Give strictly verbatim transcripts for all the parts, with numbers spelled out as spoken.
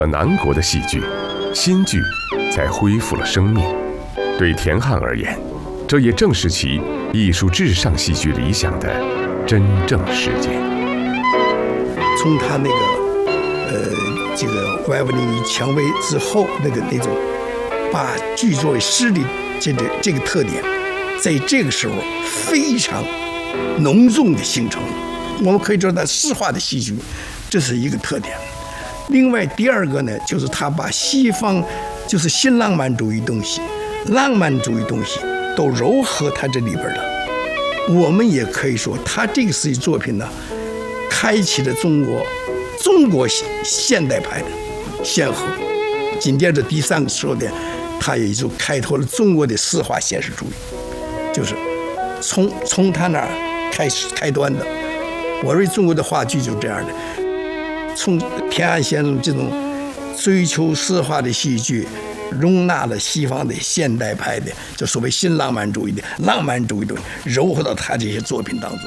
南国的戏剧，新剧才恢复了生命。对田汉而言，这也正是其艺术至上戏剧理想的真正实践。 从他那个呃这个外国领域蔷薇之后，那个那种把剧作为诗的这个这个特点，在这个时候非常浓重的形成了。我们可以说，它诗化的戏剧，这是一个特点。另外，第二个呢，就是他把西方就是新浪漫主义东西、浪漫主义东西都糅合他这里边了。我们也可以说，他这个戏剧作品呢，开启了中国中国现代派的先河。紧接着第三个说的，他也就开拓了中国的诗化现实主义，就是从从他那儿开始开端的。我认为中国的话剧就这样的。从田汉先生这种追求诗化的戏剧，容纳了西方的现代派的，就所谓新浪漫主义的浪漫主义的，糅合到他这些作品当中。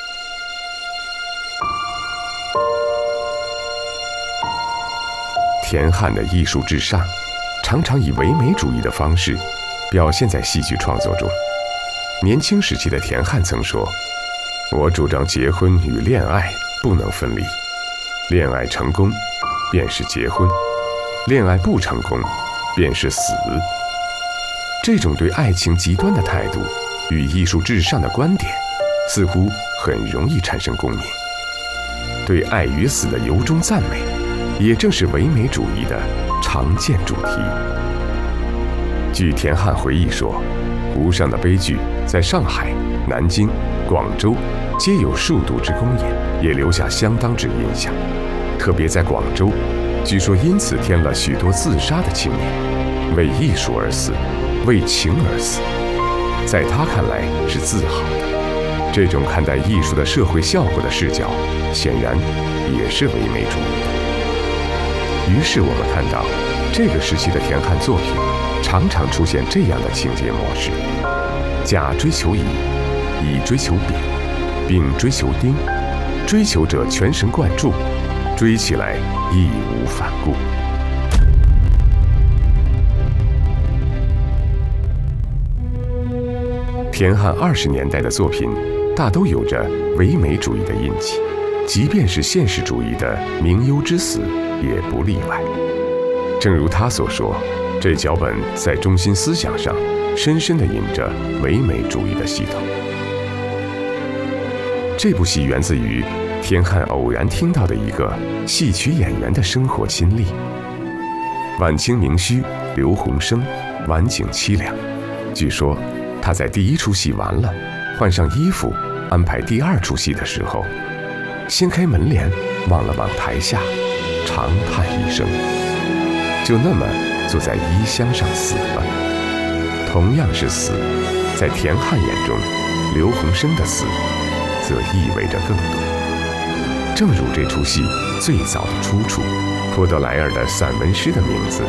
田汉的艺术至上，常常以唯美主义的方式表现在戏剧创作中。年轻时期的田汉曾说：“我主张结婚与恋爱不能分离。恋爱成功，便是结婚；恋爱不成功，便是死。”这种对爱情极端的态度与艺术至上的观点，似乎很容易产生共鸣。对爱与死的由衷赞美，也正是唯美主义的常见主题。据田汉回忆说，湖上的悲剧在上海、南京、广州皆有数度之公演，也留下相当之印象。特别在广州，据说因此添了许多自杀的青年，为艺术而死，为情而死，在他看来是自豪的。这种看待艺术的社会效果的视角，显然也是唯美主义的。于是我们看到，这个时期的田汉作品常常出现这样的情节模式：甲追求乙，乙追求丙，丙追求丁，追求者全神贯注，追起来义无反顾。田汉二十年代的作品大都有着唯美主义的印记，即便是现实主义的《明幽之死》也不例外。正如他所说，这脚本在中心思想上深深地印着唯美主义的系统。这部戏源自于田汉偶然听到的一个戏曲演员的生活亲历。晚清名须刘鸿生晚景凄凉，据说他在第一出戏完了，换上衣服安排第二出戏的时候，掀开门帘望了望台下，长叹一声，就那么坐在衣箱上死了。同样是死，在田汉眼中，刘鸿生的死则意味着更多。正如这出戏最早的出处，波德莱尔的散文诗的名字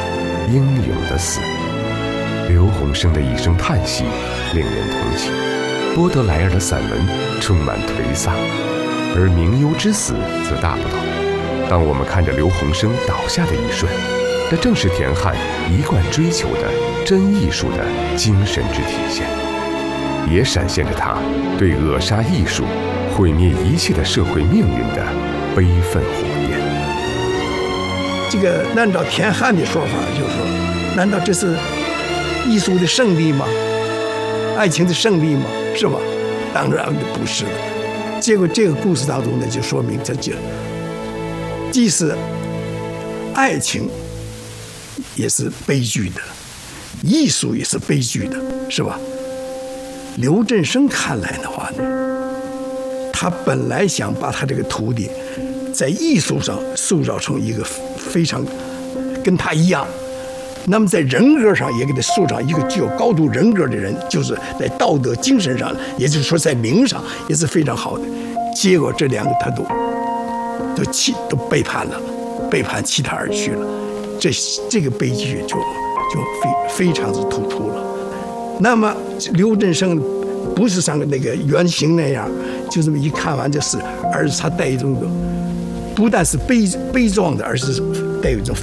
《英勇的死》。刘鸿生的一声叹息令人同情，波德莱尔的散文充满颓丧，而《明幽之死》则大不同。当我们看着刘鸿生倒下的一瞬，这正是田汉一贯追求的真艺术的精神之体现，也闪现着他对扼杀艺术、毁灭一切的社会命运的悲愤火焰。 这个按照田汉的说法，就是说，难道这是艺术的胜利吗？爱情的胜利吗？是吧？当然不是了。结果这个故事当中呢，就说明这就既是爱情也是悲剧的，艺术也是悲剧的，是吧？刘振声看来的话呢，他本来想把他这个徒弟在艺术上塑造成一个非常跟他一样，那么在人格上也给他塑造一个具有高度人格的人，就是在道德精神上，也就是说在名上也是非常好的。结果这两个他都都弃都背叛了，背叛弃他而去了，这这个悲剧就就非非常之突出了。那么刘振声不是像那个原型那样，就这么一看完这事，而是他带一种不但是悲悲壮的，而是带有一种